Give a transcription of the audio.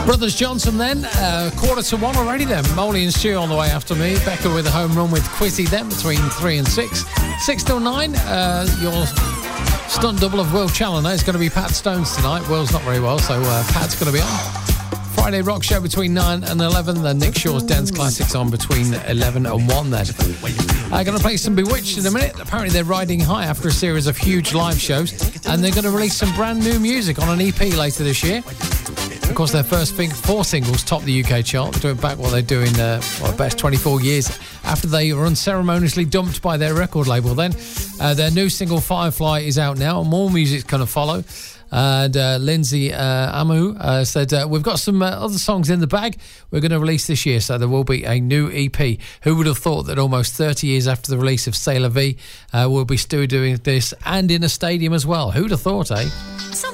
Brothers Johnson then, 1:45 already then. Molly and Stu on the way after me. Becca with a home run with Quizzy then between 3 and 6. 6 till 9, your stunt double of Will Challoner is going to be Pat Stones tonight. Will's not very well, so Pat's going to be on. Friday Rock Show between 9 and 11. Then Nick Shaw's Dance Classics on between 11 and 1 then. I'm going to play some Bewitched in a minute. Apparently they're riding high after a series of huge live shows, and they're going to release some brand new music on an EP later this year. Of course, their first 4 singles topped the UK chart. They're doing back what they're doing, best 24 years after they were unceremoniously dumped by their record label then. Their new single, Firefly, is out now, and more music's going to follow. And Lindsay Amu said, we've got some other songs in the bag we're going to release this year, so there will be a new EP. Who would have thought that almost 30 years after the release of C'est La Vie, we'll be still doing this and in a stadium as well? Who'd have thought, eh?